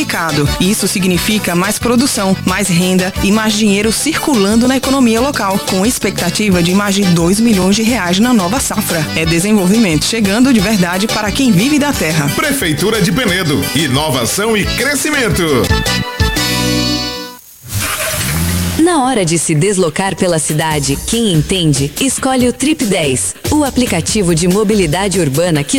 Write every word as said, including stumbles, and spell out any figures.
multiplicado. Isso significa mais produção, mais renda e mais dinheiro circulando na economia local, com expectativa de mais de dois milhões de reais na nova safra. É desenvolvimento chegando de verdade para quem vive da terra. Prefeitura de Penedo, inovação e crescimento. Na hora de se deslocar pela cidade, quem entende, escolhe o Trip dez, o aplicativo de mobilidade urbana que